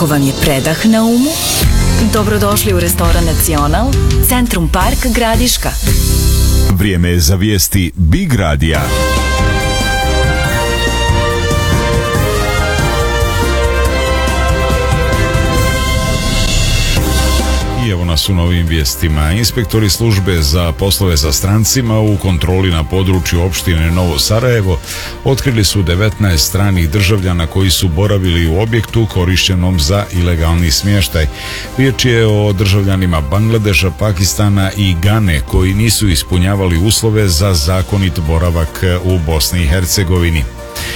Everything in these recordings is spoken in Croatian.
Ako vam je predah na umu, dobrodošli u restoran Nacional, Centrum Park Gradiška. Vrijeme je za vijesti Big Radija. I evo nas u novim vijestima. Inspektori službe za poslove sa strancima u kontroli na području opštine Novo Sarajevo otkrili su 19 stranih državljana koji su boravili u objektu korištenom za ilegalni smještaj. Riječ je o državljanima Bangladeša, Pakistana i Gane koji nisu ispunjavali uslove za zakonit boravak u Bosni i Hercegovini.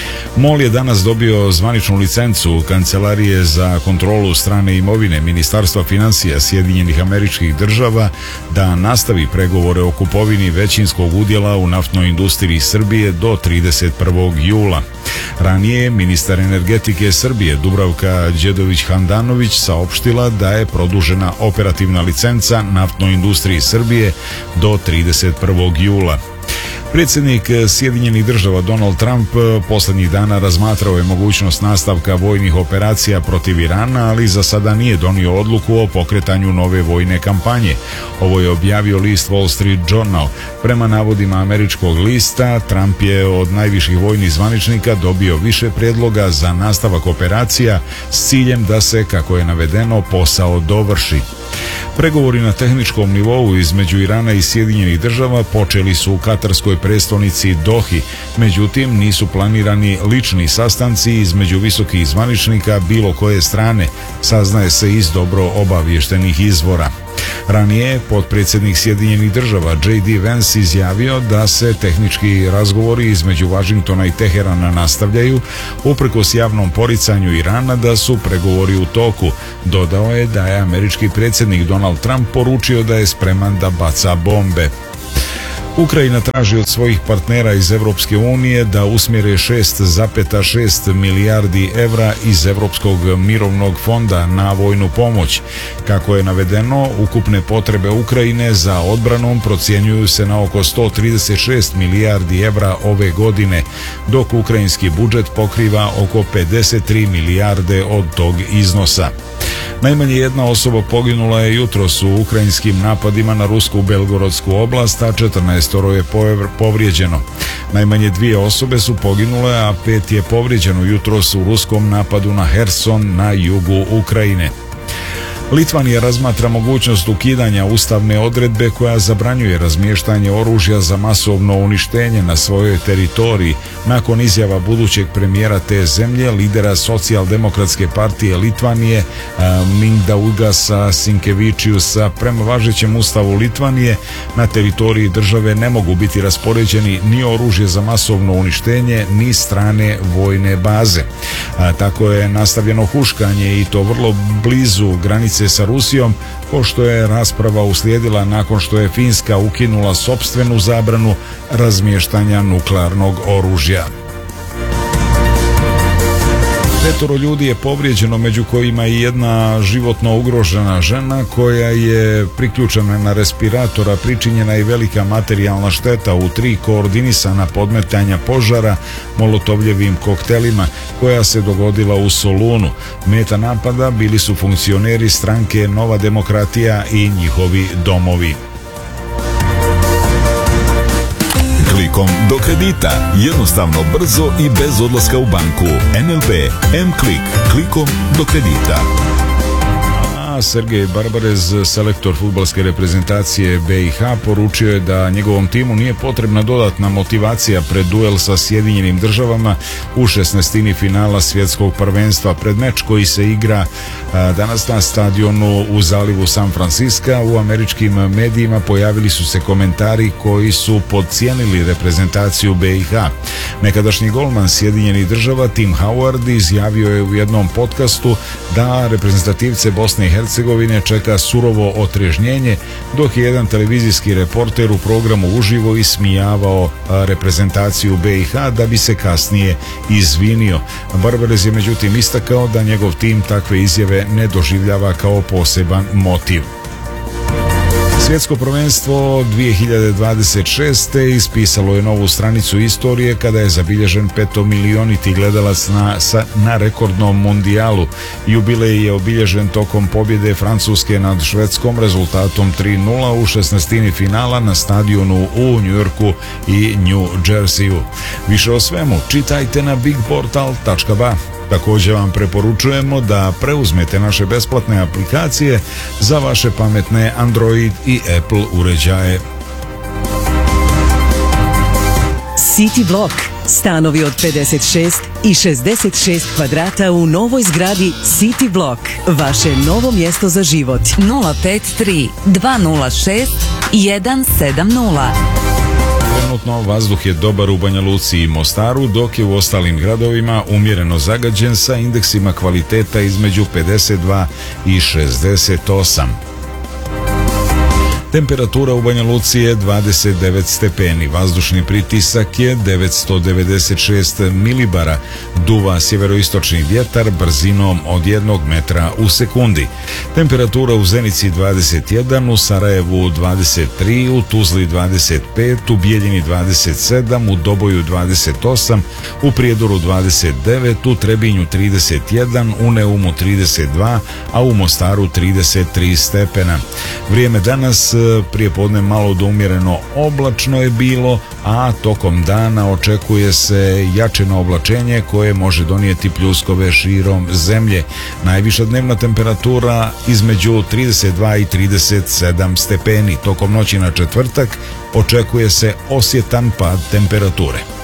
MOL je danas dobio zvaničnu licencu Kancelarije za kontrolu strane imovine Ministarstva financija Sjedinjenih Američkih Država da nastavi pregovore o kupovini većinskog udjela u naftnoj industriji Srbije do 31. jula. Ranije je ministar energetike Srbije Dubravka Đedović-Handanović saopštila da je produžena operativna licenca naftnoj industriji Srbije do 31. jula. Predsjednik Sjedinjenih Država Donald Trump posljednjih dana razmatrao je mogućnost nastavka vojnih operacija protiv Irana, ali za sada nije donio odluku o pokretanju nove vojne kampanje. Ovo je objavio list Wall Street Journal. Prema navodima američkog lista, Trump je od najviših vojnih zvaničnika dobio više prijedloga za nastavak operacija s ciljem da se, kako je navedeno, posao dovrši. Pregovori na tehničkom nivou između Irana i Sjedinjenih Država počeli su u katarskoj prestonici Dohi, međutim nisu planirani lični sastanci između visokih zvaničnika bilo koje strane, saznaje se iz dobro obaviještenih izvora. Ranije potpredsjednik Sjedinjenih Država J.D. Vance izjavio da se tehnički razgovori između Washingtona i Teherana nastavljaju uprkos javnom poricanju Irana da su pregovori u toku. Dodao je da je američki predsjednik Donald Trump poručio da je spreman da baca bombe. Ukrajina traži od svojih partnera iz Europske unije da usmjere 6,6 milijardi evra iz Europskog mirovnog fonda na vojnu pomoć. Kako je navedeno, ukupne potrebe Ukrajine za odbranom procjenjuju se na oko 136 milijardi evra ove godine, dok ukrajinski budžet pokriva oko 53 milijarde od tog iznosa. Najmanje jedna osoba poginula je jutros u ukrajinskim napadima na rusku Belgorodsku oblast, a 14 je povrijeđeno. Najmanje 2 osobe su poginule, a 5 je povrijeđeno jutros u ruskom napadu na Herson na jugu Ukrajine. Litvanija razmatra mogućnost ukidanja ustavne odredbe koja zabranjuje razmještanje oružja za masovno uništenje na svojoj teritoriji nakon izjava budućeg premijera te zemlje, lidera socijaldemokratske partije Litvanije Mindaugasa Sinkevičiusa. Prema važećem ustavu Litvanije na teritoriji države ne mogu biti raspoređeni ni oružje za masovno uništenje ni strane vojne baze. Tako je nastavljeno huškanje i to vrlo blizu granice sa Rusijom, pošto je rasprava uslijedila nakon što je Finska ukinula sopstvenu zabranu razmještanja nuklearnog oružja. 5 ljudi je povrijeđeno, među kojima i jedna životno ugrožena žena koja je priključena na respiratora. Pričinjena je velika materijalna šteta u 3 koordinisana podmetanja požara molotovljevim koktelima koja se dogodila u Solunu. Meta napada bili su funkcioneri stranke Nova demokratija i njihovi domovi. Klikom do kredita, jednostavno, brzo i bez odlaska u banku. NLB M-Klik, klikom do kredita. Sergej Barbarez, selektor fudbalske reprezentacije BiH, poručio je da njegovom timu nije potrebna dodatna motivacija pred duel sa Sjedinjenim Državama u 16. finala svjetskog prvenstva. Pred meč koji se igra danas na stadionu u zalivu San Francisco, u američkim medijima pojavili su se komentari koji su podcijenili reprezentaciju BiH. Nekadašnji golman Sjedinjenih Država Tim Howard izjavio je u jednom podcastu da reprezentativce Bosne i Hercegovine čeka surovo otrežnjenje, dok je jedan televizijski reporter u programu uživo ismijavao reprezentaciju BiH da bi se kasnije izvinio. Barbarez je međutim istakao da njegov tim takve izjave ne doživljava kao poseban motiv. Svjetsko prvenstvo 2026. ispisalo je novu stranicu istorije kada je zabilježen 5 milioniti gledalac na rekordnom mundijalu. Jubilej je obilježen tokom pobjede Francuske nad Švedskom rezultatom 3:0 u 16. finala na stadionu u Njujorku i New Jerseyu. Više o svemu čitajte na bigportal.ba. Također vam preporučujemo da preuzmete naše besplatne aplikacije za vaše pametne Android i Apple uređaje. City Block. Stanovi od 56 i 66 kvadrata u novoj zgradi City Block. Vaše novo mjesto za život. 053 206 170. Trenutno vazduh je dobar u Banja Luci i Mostaru, dok je u ostalim gradovima umjereno zagađen sa indeksima kvaliteta između 52 i 68. Temperatura u Banja Luci je 29 stepeni, vazdušni pritisak je 996 milibara, duva sjeveroistočni vjetar brzinom od 1 metra u sekundi. Temperatura u Zenici 21, u Sarajevu 23, u Tuzli 25, u Bijeljini 27, u Doboju 28, u Prijedoru 29, u Trebinju 31, u Neumu 32, a u Mostaru 33 stepena. Vrijeme danas prije podne malo do umjereno oblačno je bilo, a tokom dana očekuje se jačeno oblačenje koje može donijeti pljuskove širom zemlje. Najviša dnevna temperatura između 32 i 37 stepeni. Tokom noći na četvrtak očekuje se osjetan pad temperature.